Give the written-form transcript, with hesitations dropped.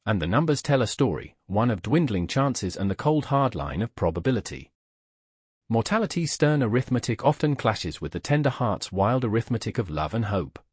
And the numbers tell a story, one of dwindling chances and the cold hard line of probability. Mortality's stern arithmetic often clashes with the tender heart's wild arithmetic of love and hope.